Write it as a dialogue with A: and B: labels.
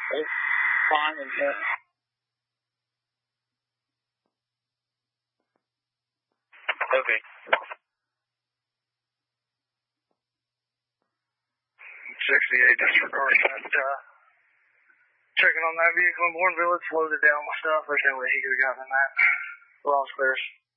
A: It's fine in here.
B: Okay.
C: 68 disregard that. Checking on that vehicle in Bourne Village, loaded down my stuff. There's no way he could have gotten in that. Well, clears.